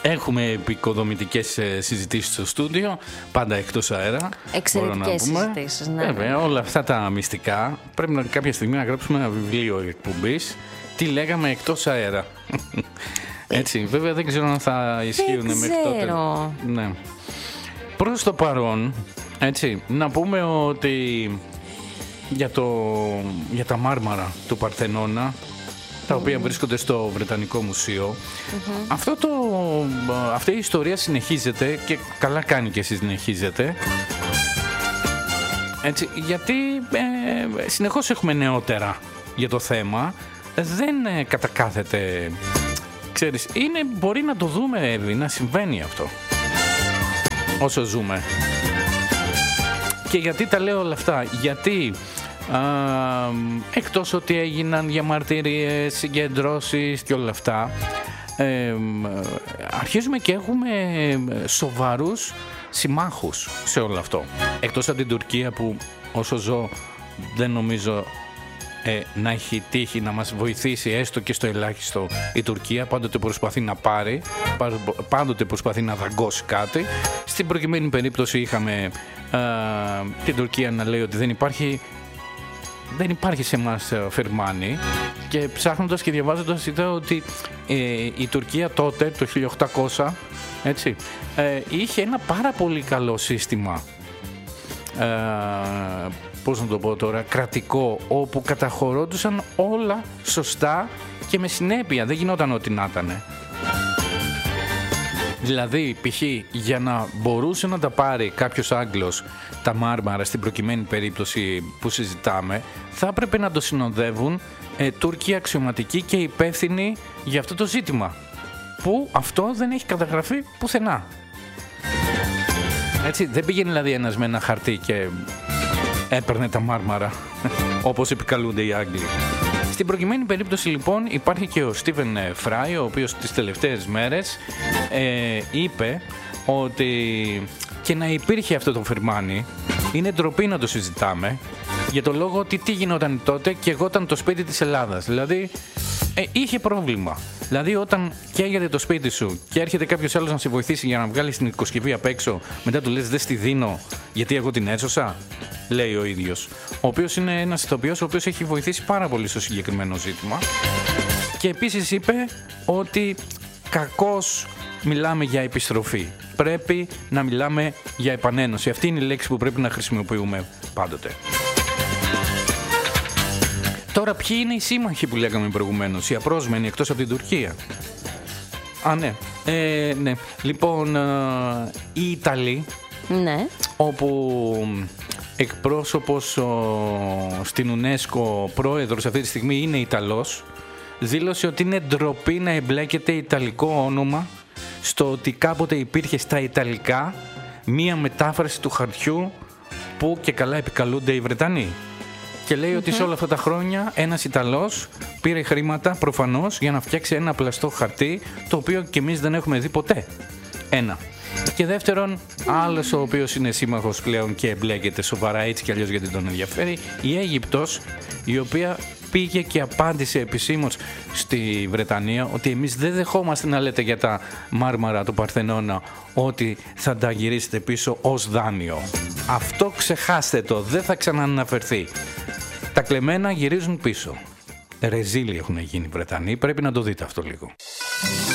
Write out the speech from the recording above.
Έχουμε επικοδομητικές συζητήσεις στο στούντιο, πάντα εκτός αέρα. Εξαιρετικές συζητήσεις, ναι. Βέβαια, όλα αυτά τα μυστικά πρέπει κάποια στιγμή να γράψουμε ένα βιβλίο εκπομπής. Τι λέγαμε εκτός αέρα. Έτσι, βέβαια δεν ξέρω αν θα ισχύουν μέχρι τότε. Ναι. Προς το παρόν, έτσι, να πούμε ότι για τα μάρμαρα του Παρθενώνα, τα οποία βρίσκονται στο Βρετανικό Μουσείο. Αυτή η ιστορία συνεχίζεται και καλά κάνει και συνεχίζεται. Έτσι, γιατί συνεχώς έχουμε νεότερα για το θέμα. Δεν κατακάθεται, ξέρεις, μπορεί να το δούμε, να συμβαίνει αυτό όσο ζούμε. Και γιατί τα λέω όλα αυτά? Γιατί εκτός ότι έγιναν διαμαρτυρίες, συγκεντρώσεις και όλα αυτά, αρχίζουμε και έχουμε σοβαρούς συμμάχους σε όλο αυτό. Εκτός από την Τουρκία, που όσο ζω δεν νομίζω να έχει τύχει να μας βοηθήσει έστω και στο ελάχιστο η Τουρκία. Πάντοτε προσπαθεί να πάρει, πάντοτε προσπαθεί να δαγκώσει κάτι. Στην προκειμένη περίπτωση είχαμε την Τουρκία να λέει ότι δεν υπάρχει σε εμάς φερμάνι, και ψάχνοντας και διαβάζοντας είδα ότι η Τουρκία τότε, το 1800, έτσι, είχε ένα πάρα πολύ καλό σύστημα, πώς να το πω τώρα, κρατικό, όπου καταχωρόντουσαν όλα σωστά και με συνέπεια, δεν γινόταν ό,τι να ήταν. Δηλαδή, π.χ. για να μπορούσε να τα πάρει κάποιος Άγγλος τα μάρμαρα, στην προκειμένη περίπτωση που συζητάμε, θα έπρεπε να το συνοδεύουν Τούρκοι αξιωματικοί και υπεύθυνοι για αυτό το ζήτημα, που αυτό δεν έχει καταγραφεί πουθενά. Έτσι, δεν πήγαινε δηλαδή ένας με ένα χαρτί και έπαιρνε τα μάρμαρα όπως επικαλούνται οι Άγγλοι. Στην προκειμένη περίπτωση λοιπόν υπάρχει και ο Στίβεν Φράι, ο οποίος τις τελευταίες μέρες είπε ότι και να υπήρχε αυτό το φερμάνι, είναι ντροπή να το συζητάμε, για το λόγο ότι τι γινόταν τότε και εγώταν το σπίτι της Ελλάδας. Δηλαδή είχε πρόβλημα. Δηλαδή όταν καίγεται το σπίτι σου και έρχεται κάποιος άλλος να σε βοηθήσει για να βγάλεις την οικοσκευή απ' έξω, μετά του λες δεν στη δίνω γιατί εγώ την έσωσα, λέει ο ίδιος. Ο οποίος είναι ένας ηθοποιός ο οποίος έχει βοηθήσει πάρα πολύ στο συγκεκριμένο ζήτημα. Και επίσης είπε ότι κακώς μιλάμε για επιστροφή. Πρέπει να μιλάμε για επανένωση. Αυτή είναι η λέξη που πρέπει να χρησιμοποιούμε πάντοτε. Τώρα, ποιοι είναι οι σύμμαχοι που λέγαμε προηγουμένως, οι απρόσμενοι εκτός από την Τουρκία? Ναι. Ναι. Λοιπόν, οι Ιταλοί, ναι, όπου εκπρόσωπος στην UNESCO, πρόεδρος αυτή τη στιγμή είναι Ιταλός, δήλωσε ότι είναι ντροπή να εμπλέκεται ιταλικό όνομα στο ότι κάποτε υπήρχε στα Ιταλικά μία μετάφραση του χαρτιού που και καλά επικαλούνται οι Βρετανοί. Και λέει ότι σε όλα αυτά τα χρόνια ένας Ιταλός πήρε χρήματα προφανώς για να φτιάξει ένα πλαστό χαρτί, το οποίο και εμείς δεν έχουμε δει ποτέ. Ένα. Και δεύτερον, άλλος ο οποίος είναι σύμμαχος πλέον και εμπλέκεται σοβαρά έτσι κι αλλιώς γιατί τον ενδιαφέρει, η Αίγυπτος, η οποία πήγε και απάντησε επισήμως στη Βρετανία ότι εμείς δεν δεχόμαστε να λέτε για τα μάρμαρα του Παρθενώνα ότι θα τα γυρίσετε πίσω ως δάνειο. Αυτό ξεχάστε το, δεν θα ξανααναφερθεί. Τα κλεμμένα γυρίζουν πίσω. Ρεζίλοι έχουν γίνει οι Βρετανοί, πρέπει να το δείτε αυτό λίγο.